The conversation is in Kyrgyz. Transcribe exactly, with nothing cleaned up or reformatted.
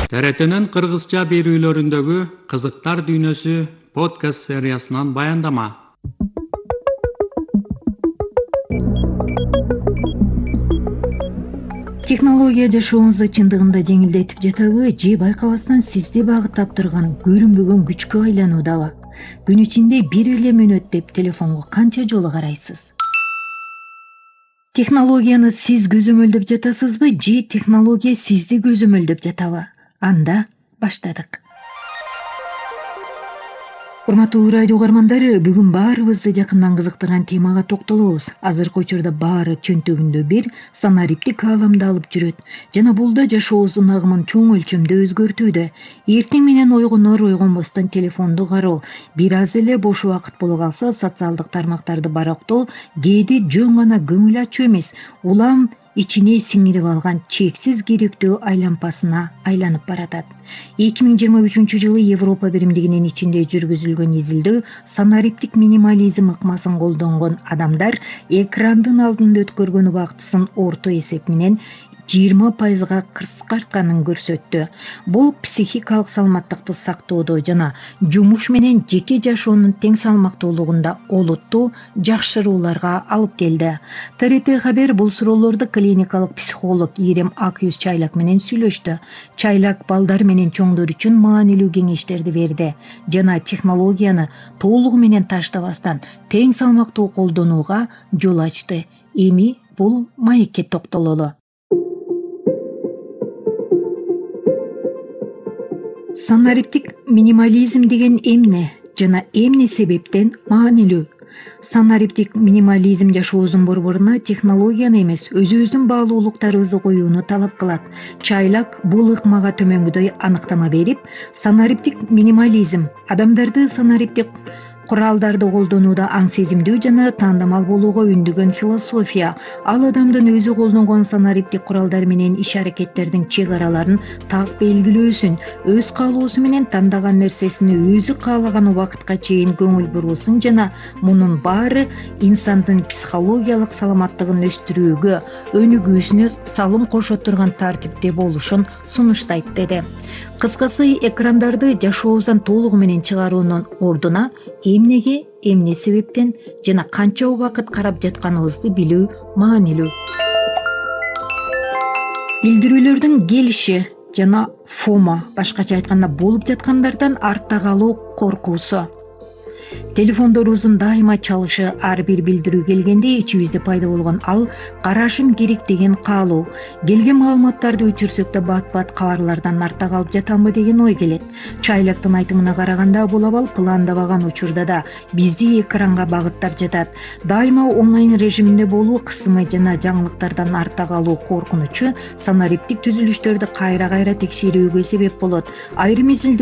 Т Р Т'нин кыргызча берүүлөрүндөгү «Кызыктар дүйнөсү» подкаст сериясынан баяндама. Технология жашооңузду чындыгында жеңилдетип жатабы же байкабастан сизди багыттап турган көрүнбөгөн күчкө айлануудабы? Күн ичинде бир эле мүнөт деп телефонго канча жолу карайсыз? Технологияны сиз көзөмөлдөп жатасызбы же технология сизди көзөмөлдөп жатабы? Анда баштадык. Урматтуу радио угармандары, бүгүн баарыбызды жакындан кызыктырган темага токтолобуз. Азыркы учурда баары чөнтөгүндө бир санариптик ааламды алып жүрөт жана бул да жашообуздун агымын чоң өлчөмдө өзгөртүүдө. Эртең менен ойгонор ойгонбостон телефонду кароо, бир аз эле бош убакыт боло калса социалдык тармактарды барактоо кээде жөн гана көңүл ачуу эмес, улам ичине сиңирип алган чексиз керектөө айлампасына айланып баратат. эки миң жыйырма үчүнчү жылы Европа биримдигинин ичинде жүргүзүлгөн изилдөө санариптик минимализм ыкмасын колдонгон адамдар экрандын алдында өткөргөн убактысын орто эсеп менен жыйырма пайызга кыскартканын көрсөттү. Бул психикалык саламаттыкты сактоодо жана жумуш менен жеке жашоонун тең салмактуулугунда олуттуу жакшырууларга алып келди. Т Р Т Хабер бул суроолорду клиникалык психолог Ирем Акюз Чайлак менен сүйлөштү. Чайлак балдар менен чоңдор үчүн маанилүү кеңештерди берди жана технологияны толугу менен таштабастан тең салмактуу колдонууга жол ачты. Эми бул маекке токтололу. Санариптик минимализм деген эмне жана эмне себептен маанилүү? Санариптик минимализм жашообуздун борборуна технологияны эмес, өзүбүздүн баалуулуктарыбызды коюуну талап кылат. Чайлак бул ыкмага төмөнгүдөй аныктама берип, санариптик минимализм адамдарды санариптик куралдарды колдонууда аң сезимдүү жана тандамал болууга үндөгөн философия. Ал адамдын өзү колдонгон санариптик куралдар менен иш-аракеттердин чек араларын так белгилөөсүн, өз каалоосу менен тандаган нерсесине өзү каалаган убакытка чейин көңүл буруусун жана мунун баары инсандын психологиялык саламаттыгын өстүрүүгө, өнүгүүсүнө салым кошо турган тартипте болушун сунуштайт деди. Кыскасы, экрандарды жашообуздан толугу менен чыгаруунун ордуна эмнеге, эмне себептен жана канча убакыт карап жатканыбызды билүү маанилүү. Билдирүүлөрдүн келиши жана фомо, башкача айтканда болуп жаткандардан артта калуу коркуусу. Телефондорубуздун дайыма чалышы, ар бир билдирүү келгенде ичибизде пайда болгон ал карашым керек деген каалоо. Келген маалыматтарды өчүрсөк да бат-бат кабарлардан артта калып жатамбы деген ой келет. Чайлактын айтымына караганда, бул абал пландабаган учурда да бизди экранга багыттап жатат. Дайыма онлайн режиминде болуу кысымы жана жаңылыктардан артта калуу коркунучу санариптик түзүлүштөрдү кайра-кайра текшерүүгө себеп болот. Айрым